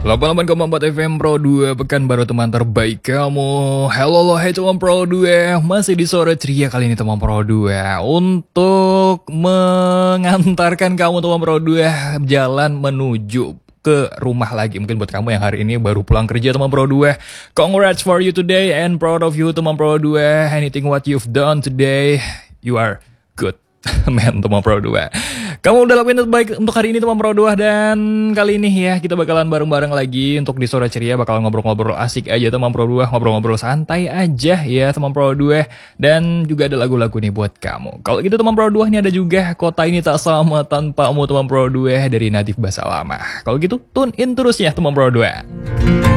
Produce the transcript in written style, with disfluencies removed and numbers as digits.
88,4 FM Pro 2 Pekanbaru teman terbaik kamu. Hello lo, hai teman Pro 2. Masih di sore ceria kali ini teman Pro 2 untuk mengantarkan kamu teman Pro 2 jalan menuju ke rumah lagi. Mungkin buat kamu yang hari ini baru pulang kerja teman Pro 2, congrats for you today and proud of you teman Pro 2. Anything what you've done today, you are good. Men teman Pro 2, kamu udah lakuin yang terbaik untuk hari ini teman Pro 2. Dan kali ini ya kita bakalan bareng-bareng lagi untuk di sore ceria. Bakal ngobrol-ngobrol asik aja teman Pro 2, ngobrol-ngobrol santai aja ya teman Pro 2. Dan juga ada lagu-lagu nih buat kamu. Kalau gitu teman Pro 2, ini ada juga Kota Ini Tak Sama Tanpamu teman Pro 2 dari Nadif Basalama. Kalau gitu tune in terus ya teman Pro 2.